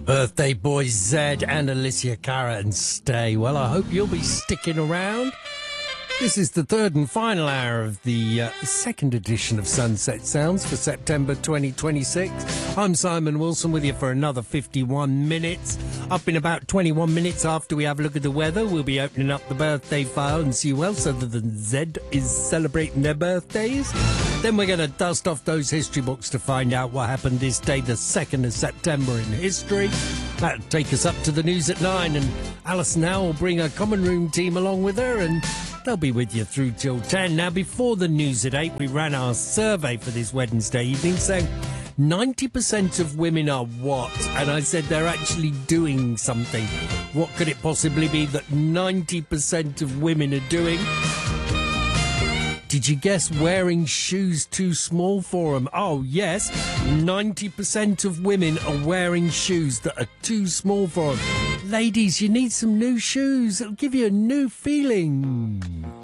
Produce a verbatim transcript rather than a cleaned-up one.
Birthday boys Zed and Alicia Cara and Stay. Well, I hope you'll be sticking around. This is the third and final hour of the uh, second edition of Sunset Sounds for September twenty twenty-six. I'm Simon Wilson with you for another fifty-one minutes. Up in about twenty-one minutes after we have a look at the weather, we'll be opening up the birthday file and see who else other than Zed is celebrating their birthdays. Then we're going to dust off those history books to find out what happened this day, the second of September in history. That'll take us up to the news at nine, and Alison now will bring her common room team along with her, and they'll be with you through till ten. Now, before the news at eight, we ran our survey for this Wednesday evening saying ninety percent of women are what? And I said they're actually doing something. What could it possibly be that ninety percent of women are doing? Did you guess wearing shoes too small for them? Oh, yes. ninety percent of women are wearing shoes that are too small for them. Ladies, you need some new shoes. It'll give you a new feeling.